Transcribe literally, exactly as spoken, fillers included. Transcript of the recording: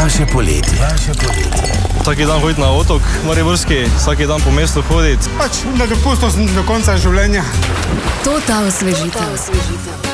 Vaše poletje. Vaše poletje. Vsaki dan hoditi na otok mariborski, vsaki dan po mestu hoditi. Pač na dopustu sem do konca življenja. To ta osvežitev.